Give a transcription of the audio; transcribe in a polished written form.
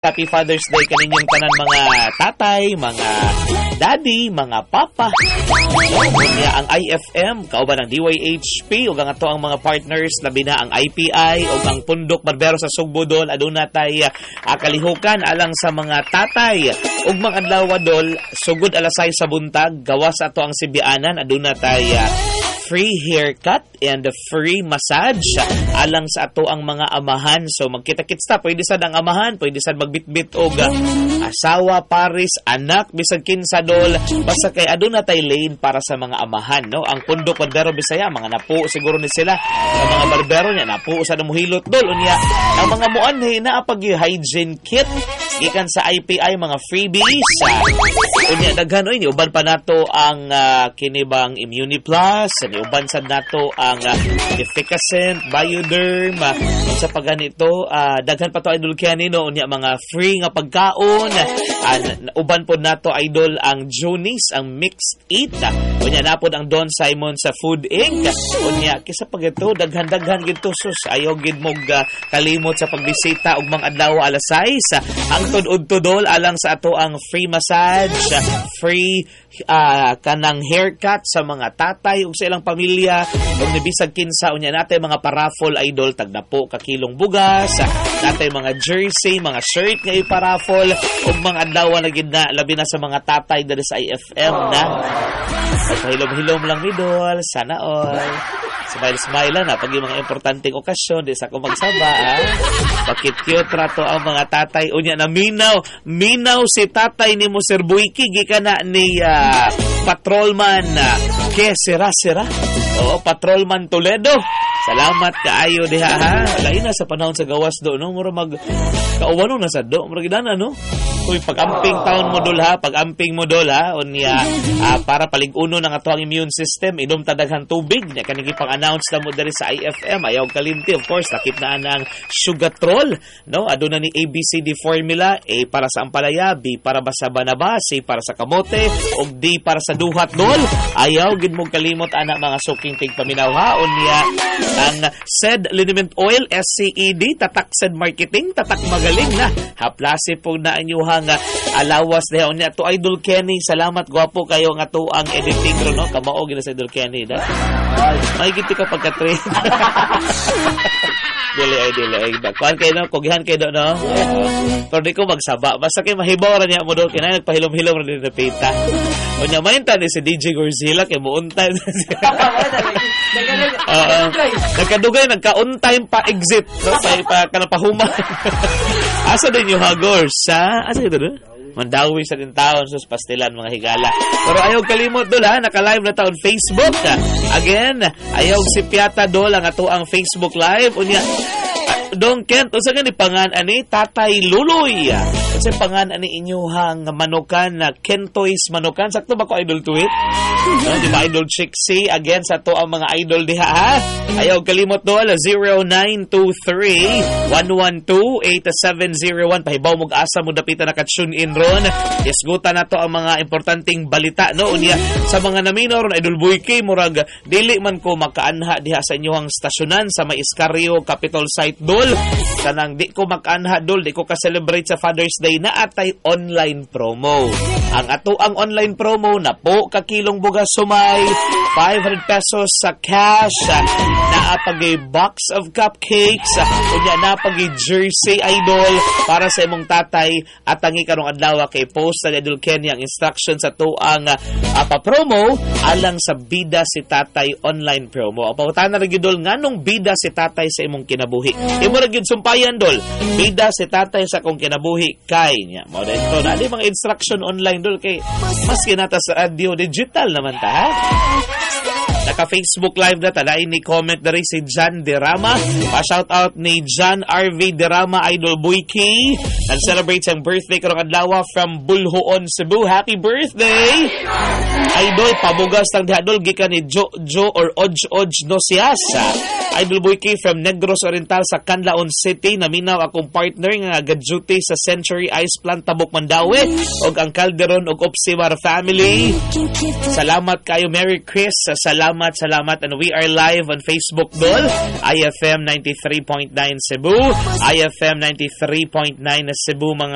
Happy Father's Day kaninyong tanan mga tatay, mga daddy, mga papa. Unya ang IFM, kauban ang DYHP, ug ang ato ang mga partners, labi na ang IPI, ug ang Pundok Barbero sa Sugbo dol, aduna tay kalihukan alang sa mga tatay. Ug mga adlaw dol, sugod alasay sa buntag, gawas ato ang Sibianan, aduna tay free haircut and free massage alang sa ato ang mga amahan. So magkita-kits ta, pwede sad ang amahan, pwede sad magbitbit og asawa, paris, anak, bisag kinsa dol, basta kay aduna tay lane para sa mga amahan, no? Ang Pundok Barbero Bisaya, mga napo siguro ni sila, ang mga barbero niya napo sa muhilot dol unya. Ang mga muanhi na pag hygiene kit gikan sa IPI, mga freebies. Unya daghan oy, uban pa nato ang kinibang Immuniplus, uban sad nato ang Efficacent, Bioderm, sa pagganito daghan pa to idol kanino unya mga free nga pagkaon. Uban pod nato idol ang Junis, ang Mixed Eat, unya napod ang Don Simon sa Food Inc. Unya kisa pagito daghan-daghan gid to sus, ayaw gid mo kalimot sa pagbisita og mga adlaw alas 6 hangtod udto dol alang sa ato ang free massage, free kanang haircut sa mga tatay ug sa ilang pamilya ug nibisag kinsa unya natay mga paraffol idol, tagdapo ka kilong bugas, natay mga jersey, mga shirt nga iparaffol ug mga adlaw na gid na labi na sa mga tatay diri sa IFM na pagpahilom-hilom lang ni dol, sana all smile na pag yung mga importanteng okasyon di sa ko magsaba. Bakit cute rato ang mga tatay unya na minaw si tatay ni mo Sir Buiki gikan na ni Patrolman Sira o Patrolman Toledo. Salamat kaayo diha ha. Lain na sa panahon sa gawas do no, mura mag kauwano na sa do, mura gidana no. Uy, pag-amping taon mo dol ha, pag-amping mo dol ha, unya para palig-uno ng ato ang immune system, inom tadaghan tubig, nya kanigi pang-announce na mo diri sa IFM, ayaw kalimti, of course, takip na ang Sugatrol, no? Aduna ni ABCD formula, A para sa ampalaya, B para sa banaba, C para sa kamote, ug D para sa duhat dol. Ayaw gid mo kalimot ana mga suking tigpaminaw ha, unya ang SED Liniment Oil, SCED, tatak SED Marketing, tatak magaling na. Haplasi po na inyo nga alawas na yun. To Idol Kenny, salamat, gwapo kayo nga to ang editing ro, no? Kamao gina sa Idol Kenny. May giti ka pagka-train. Dili. Kuhan kayo, no? Kugihan kayo, no? Pero di ko magsaba. Basta kayo mahibaw rin niya mo doon. Kaya nagpahilom-hilom rin na pita. O niya, maintan ni si DJ Gorzilla kaya mo on-time. Nagkadugay, nagka-on-time pa-exit. No? Kanapahuman. Asa din yung hagors, ha? Asa ito, no? Mandawi sa din taon sus pastilan mga higala. Pero ayaw kalimot dol ha, naka-live na taon Facebook. Again, ayaw si Piata dol ang ato ang Facebook live. Unya Don Kent, unsa gani pangan ani Tatay Luloy. Unsa pangan ani inyuhang manukan na Kentoys manukan? Sakto ba ko idol tweet? No, di ba idol Chixie again sa to ang mga idol diha ha. Ayaw kalimot dol 0923-112-8701 pahibaw mo asa mo dapita naka-tune in ron. Isgutan nato ang mga importanteng balita no unya sa mga naminaw ron idol Buiki murag dili man ko makaanha diha sa inyuhang stasyonan sa may Iscarrio Capitol Site dol. Kanang di ko makaanha dol, di ko ka-celebrate sa Father's Day na atay online promo. Ang ato ang online promo na po kakilong bugas sumay 500 pesos sa cash, naapagay box of cupcakes, unya naapagay jersey idol para sa imong tatay at tangi karong adlaw kay post sa Idol Kenny ang instructions sa to ang pa-promo alang sa bida si tatay online promo. Pautan na rin dol nganong bida si tatay sa imong kinabuhi. Imo ra gyud sumpayan dol. Bida si tatay sa kong kinabuhi kay nya. Mao dito na di mga instruction online dol kay mas kinata sa radio digital naman ta ha. Naka-Facebook Live na talain ni comment na rin si John Derama. Pa-shoutout ni John RV Derama, Idol Buiki. Nag-celebrate siyang birthday karong adlaw from Bulhoon, Cebu. Happy birthday! Idol, pabugas lang dihadol gikan ni Jo or Oj no siyasa. Idol Buiki from Negros Oriental sa Canlaon City. Naminaw akong partner nga nag-duty sa Century Ice Plant Tabuk Mandawi og ang Calderon og Opsimar family. Salamat kayo, Merry Chris. Salamat. And we are live on Facebook dol. IFM 93.9 Cebu. IFM 93.9 Cebu mga